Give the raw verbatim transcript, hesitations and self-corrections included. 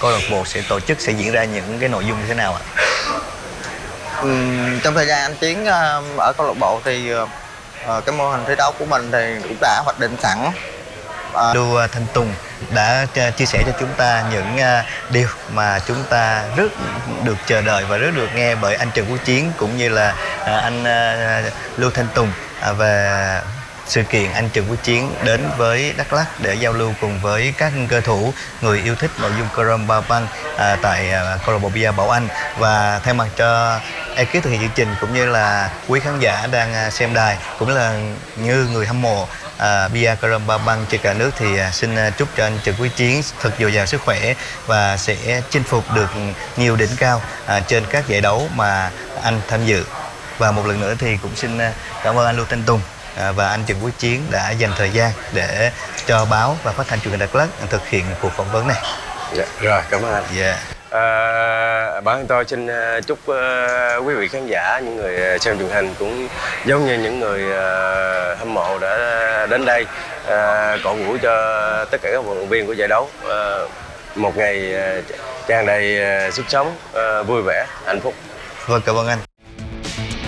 câu lạc bộ sẽ tổ chức sẽ diễn ra những cái nội dung như thế nào ạ? Ừm, trong thời gian anh Tiến ờ, ở câu lạc bộ thì ờ, cái mô hình thi đấu của mình thì cũng đã hoạch định sẵn. Ờ, Lưu uh, Thanh Tùng đã uh, chia sẻ cho chúng ta những uh, điều mà chúng ta rất được chờ đợi và rất được nghe bởi anh Trần Quốc Chiến cũng như là uh, anh uh, Lưu Thanh Tùng uh, về sự kiện anh Trần Quốc Chiến đến với Đắk Lắk để giao lưu cùng với các cơ thủ người yêu thích nội dung Carom Ba Băng à, tại à, câu lạc bộ bia Bảo Anh. Và thay mặt cho ekip thực hiện chương trình cũng như là quý khán giả đang à, xem đài cũng là như người hâm mộ à, bia Carom Ba Băng trên cả nước thì à, xin à, chúc cho anh Trần Quốc Chiến thật dồi dào sức khỏe và sẽ chinh phục được nhiều đỉnh cao à, trên các giải đấu mà anh tham dự. Và một lần nữa thì cũng xin à, cảm ơn anh Lưu Thanh Tùng À, và anh Trần Quốc Chiến đã dành thời gian để cho báo và phát thanh truyền hình Đắk Lắk thực hiện cuộc phỏng vấn này. Dạ, rồi, cảm ơn anh. Yeah. À, bản thân tôi xin chúc uh, quý vị khán giả, những người xem truyền hình cũng giống như những người uh, hâm mộ đã đến đây uh, cổ vũ cho tất cả các vận động viên của giải đấu uh, một ngày uh, tràn đầy uh, sức sống, uh, vui vẻ, hạnh phúc. Vâng, cảm ơn anh.